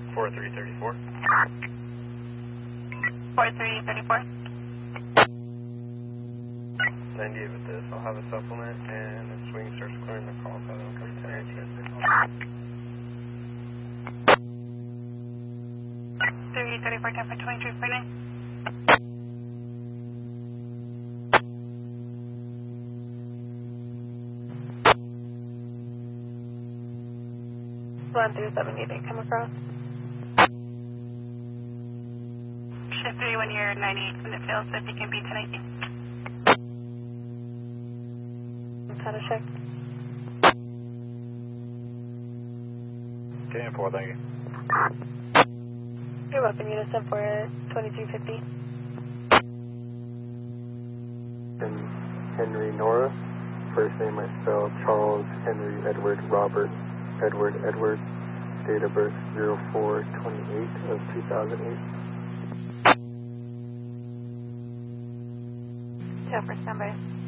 4334. 4334. 98 with this. I'll have a supplement and the swing starts clearing the call. So I don't come 1018. 3834, 10 for 2349. One through 7, you didn't come across. Shift 3 when you're 98 from the field, so if you can be 1018. How to check. Okay, 4, thank you. You're welcome, Unison for 2250. And Henry Nora. First name I spell Charles Henry Edward Robert Edward Edward. Date of birth 04/28 of 2008. Yeah, for standby.